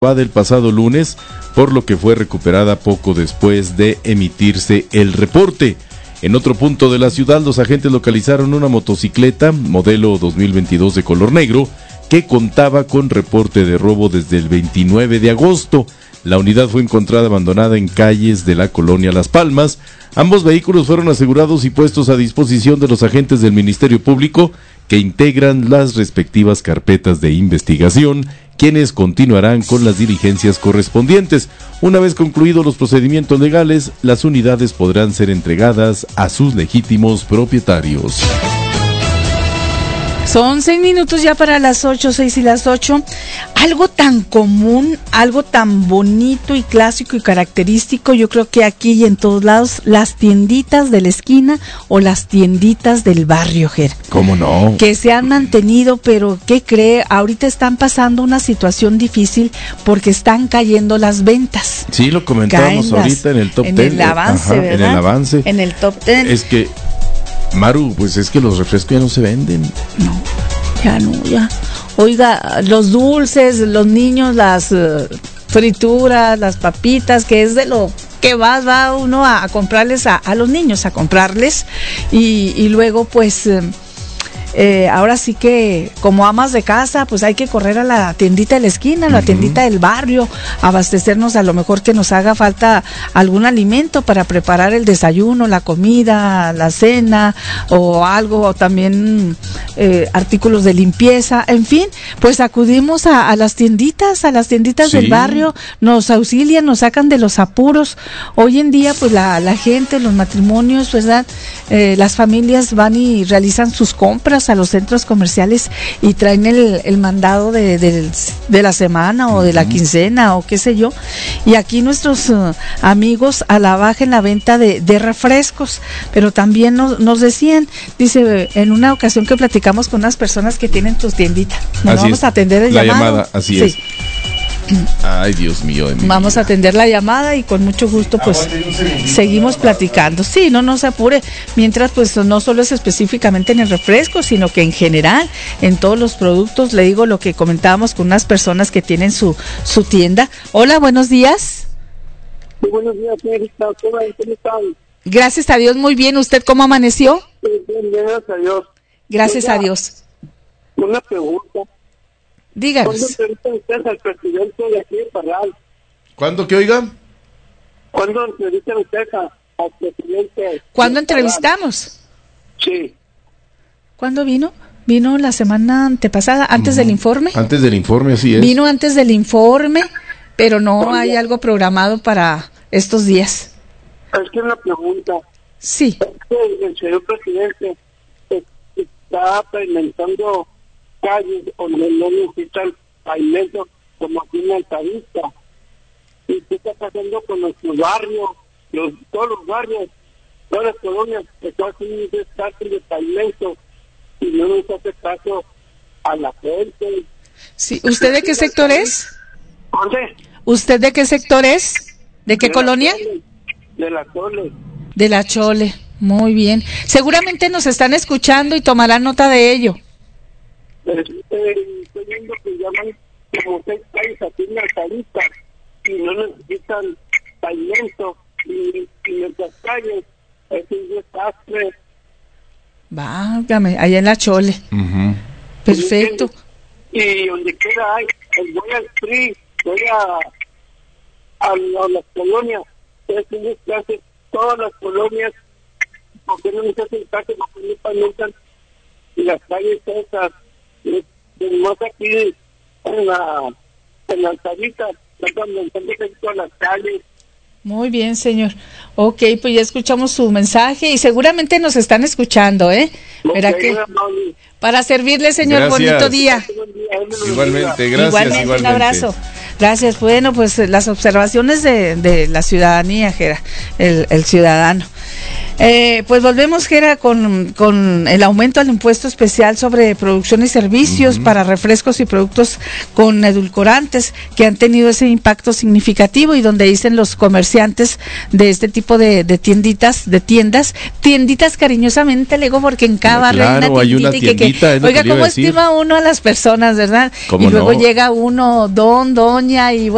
del pasado lunes, por lo que fue recuperada poco después de emitirse el reporte. En otro punto de la ciudad, los agentes localizaron una motocicleta modelo 2022 de color negro que contaba con reporte de robo desde el 29 de agosto. La unidad fue encontrada abandonada en calles de la colonia Las Palmas. Ambos vehículos fueron asegurados y puestos a disposición de los agentes del Ministerio Público, que integran las respectivas carpetas de investigación, quienes continuarán con las diligencias correspondientes. Una vez concluidos los procedimientos legales, las unidades podrán ser entregadas a sus legítimos propietarios. Son 6 minutos ya para las 8, 6 y las 8. Algo tan común, algo tan bonito y clásico y característico, yo creo que aquí y en todos lados, las tienditas de la esquina o las tienditas del barrio, Ger. ¿Cómo no? Que se han mantenido, pero ¿qué cree? Ahorita están pasando una situación difícil porque están cayendo las ventas. Sí, lo comentábamos ahorita en el top 10. En el avance, ¿verdad? En el avance. En el top 10. Es que, Maru, pues es que los refrescos ya no se venden. Ya. Oiga, los dulces, los niños, las frituras, las papitas, que es de lo que va uno a comprarles a los niños, a comprarles. Y luego, pues, ahora sí que como amas de casa, pues hay que correr a la tiendita de la esquina, la tiendita del barrio, abastecernos, a lo mejor que nos haga falta algún alimento para preparar el desayuno, la comida, la cena o algo, o también artículos de limpieza, en fin, pues acudimos a las tienditas sí, del barrio, nos auxilian, nos sacan de los apuros. Hoy en día, pues la gente, los matrimonios, ¿verdad? Las familias van y realizan sus compras a los centros comerciales y traen el mandado de la semana o de la quincena o qué sé yo, y aquí nuestros amigos a la baja en la venta de refrescos, pero también nos decían, dice, en una ocasión que platicamos con unas personas que tienen tu tiendita, nos vamos a atender el llamado. Así es. Ay, Dios mío. Vamos a atender la llamada y con mucho gusto pues seguimos platicando. Sí, no se apure. Mientras pues no solo es específicamente en el refresco, sino que en general, en todos los productos, le digo lo que comentábamos con unas personas que tienen su tienda. Hola, buenos días. Sí, buenos días, señorita. ¿Cómo están? Gracias a Dios, muy bien. ¿Usted cómo amaneció? Bien, gracias a Dios. Gracias a Dios. Una pregunta. Díganos. ¿Cuándo entrevistan ustedes al presidente de aquí de Parral? ¿Cuándo que oiga? ¿Cuándo entrevistan ustedes al presidente? ¿Cuándo entrevistamos? Sí. ¿Cuándo vino? Vino la semana antepasada, antes del informe. Antes del informe, así es. Vino antes del informe, pero no hay algo programado para estos días. Es que una pregunta. Sí. Es que el señor presidente está pavimentando calles donde no necesitan pavimento, como aquí en Altavista. ¿Y qué está pasando con nuestro barrio? Todos los barrios, todas las colonias, que están haciendo un desastre de pavimento y no nos hace caso a la gente. Sí. ¿Usted de qué sector es? ¿Dónde? ¿Usted de qué sector es? ¿De qué colonia? De la Chole. De la Chole. Muy bien. Seguramente nos están escuchando y tomarán nota de ello. Estoy viendo que llaman como 6 calles aquí en Altavista y no necesitan pavimento y nuestras calles es un desastre. Válgame, allá en la Chole. Perfecto. Y donde quiera hay, voy al PRI, voy a las colonias, es un desastre, todas las colonias, porque no nos hacen caso, porque no pavimentan y las calles esas. Más aquí en la Altavista, están montando todas las calles. Muy bien, señor. Ok, pues ya escuchamos su mensaje y seguramente nos están escuchando, ¿eh? Okay, para servirle, señor, gracias. Bonito día. Igualmente, gracias. Igualmente, un abrazo. Gracias. Bueno, pues las observaciones de la ciudadanía, Gera, el ciudadano. Pues volvemos, Gera, con el aumento al impuesto especial sobre producción y servicios para refrescos y productos con edulcorantes, que han tenido ese impacto significativo, y donde dicen los comerciantes de este tipo de tiendas cariñosamente, le digo, porque en cada barrio hay una tiendita, oiga, cómo estima uno a las personas, ¿verdad? Y luego llega uno, doña, y bueno,